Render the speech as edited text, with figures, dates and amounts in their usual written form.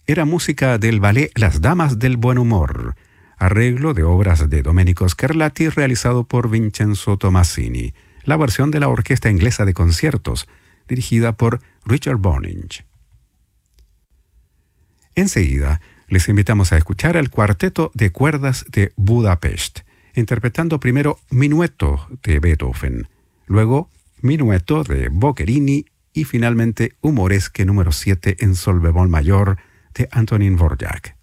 era música del ballet Las Damas del Buen Humor, arreglo de obras de Domenico Scarlatti realizado por Vincenzo Tommasini, la versión de la Orquesta Inglesa de Conciertos, dirigida por Richard Boninch. Enseguida, les invitamos a escuchar al Cuarteto de Cuerdas de Budapest, interpretando primero Minueto de Beethoven, luego Minueto de Boccherini y finalmente Humoresque número 7 en sol bemol mayor de Antonín Dvořák.